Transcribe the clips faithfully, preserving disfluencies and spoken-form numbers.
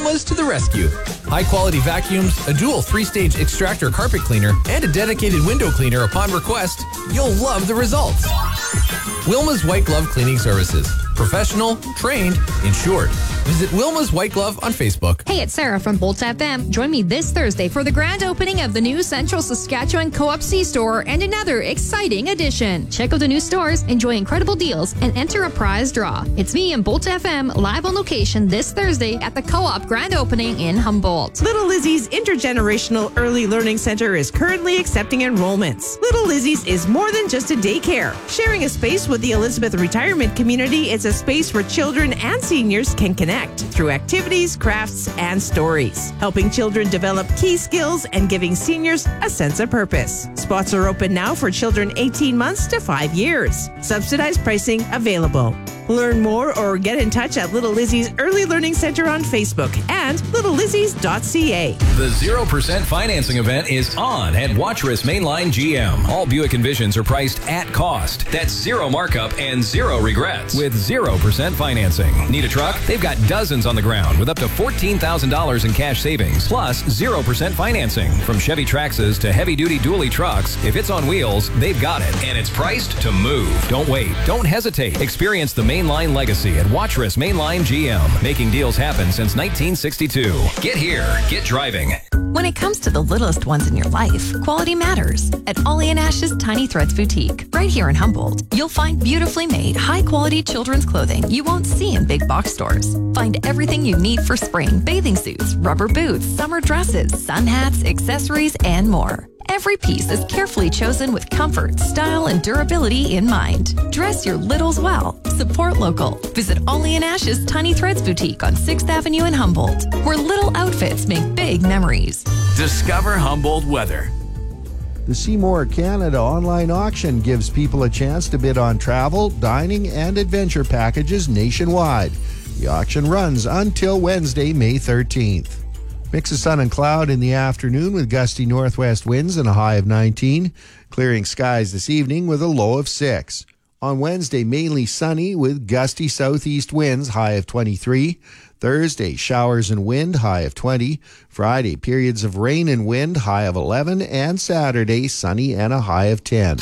Wilma's to the rescue. High-quality vacuums, a dual three-stage extractor carpet cleaner, and a dedicated window cleaner upon request. You'll love the results. Wilma's White Glove Cleaning Services. Professional, trained, insured. Visit Wilma's White Glove on Facebook. Hey, it's Sarah from Bolt F M. Join me this Thursday for the grand opening of the new Central Saskatchewan Co-op C-Store and another exciting addition. Check out the new stores, enjoy incredible deals, and enter a prize draw. It's me and Bolt F M live on location this Thursday at the Co-op grand opening in Humboldt. Little Lizzie's Intergenerational Early Learning Center is currently accepting enrollments. Little Lizzie's is more than just a daycare. Sharing a space with the Elizabeth retirement community, it's a space where children and seniors can connect through activities, crafts, and stories, helping children develop key skills and giving seniors a sense of purpose. Spots are open now for children eighteen months to five years. Subsidized pricing available. Learn more or get in touch at Little Lizzie's Early Learning Center on Facebook and little lizzies dot c a. The zero percent financing event is on at Watrous Mainline G M. All Buick Envisions are priced at cost. That's zero markup and zero regrets with zero percent financing. Need a truck? They've got dozens on the ground with up to fourteen thousand dollars in cash savings, plus zero percent financing. From Chevy Traxxas to heavy-duty dually trucks, if it's on wheels, they've got it, and it's priced to move. Don't wait. Don't hesitate. Experience the Mainline legacy at Watrous Mainline G M, making deals happen since nineteen sixty-two. Get here. Get driving. When it comes to the littlest ones in your life, quality matters. At Ollie and Ash's Tiny Threads Boutique, right here in Humboldt, you'll find beautifully made, high-quality children's clothing you won't see in big box stores. Find everything you need for spring: bathing suits, rubber boots, summer dresses, sun hats, accessories, and more. Every piece is carefully chosen with comfort, style, and durability in mind. Dress your littles well. Support local. Visit Ollie and Ash's Tiny Threads Boutique on sixth Avenue in Humboldt, where little outfits make big memories. Discover Humboldt weather. The Seymour Canada online auction gives people a chance to bid on travel, dining, and adventure packages nationwide. The auction runs until Wednesday, May thirteenth. Mix of sun and cloud in the afternoon with gusty northwest winds and a high of nineteen. Clearing skies this evening with a low of six. On Wednesday, mainly sunny with gusty southeast winds, high of twenty-three. Thursday, showers and wind, high of twenty. Friday, periods of rain and wind, high of eleven. And Saturday, sunny and a high of ten.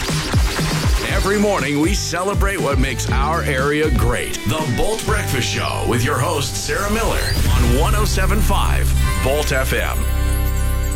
Every morning, we celebrate what makes our area great. The Bolt Breakfast Show with your host, Sarah Miller, on one oh seven point five Bolt F M.